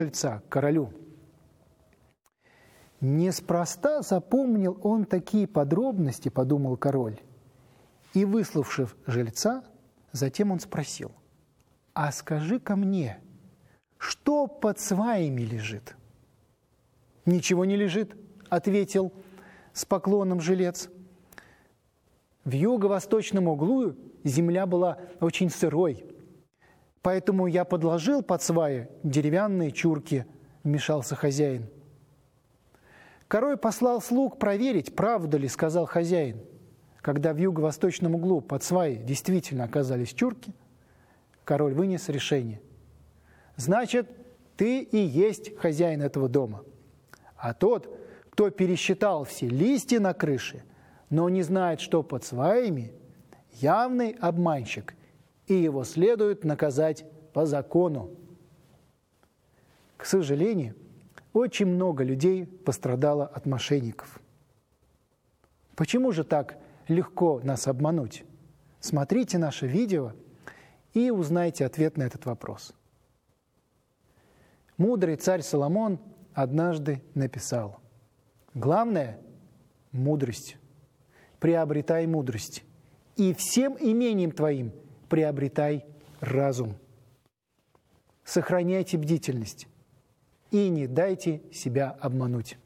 жильца к королю. Неспроста запомнил он такие подробности, подумал король. И, выслушав жильца, затем он спросил: «А скажи-ка мне, что под сваями лежит?» «Ничего не лежит», — ответил с поклоном жилец. В юго-восточном углу земля была очень сырой, поэтому я подложил под сваи деревянные чурки, — вмешался хозяин. Король послал слуг проверить, правда ли, — сказал хозяин. Когда в юго-восточном углу под сваи действительно оказались чурки, король вынес решение: «Значит, ты и есть хозяин этого дома. А тот, кто пересчитал все листья на крыше, но не знает, что под сваями, явный обманщик, и его следует наказать по закону». К сожалению, очень много людей пострадало от мошенников. Почему же так легко нас обмануть? Смотрите наше видео и узнайте ответ на этот вопрос. Мудрый царь Соломон однажды написал: «Главное – мудрость. Приобретай мудрость, и всем имением твоим приобретай разум. Сохраняйте бдительность и не дайте себя обмануть».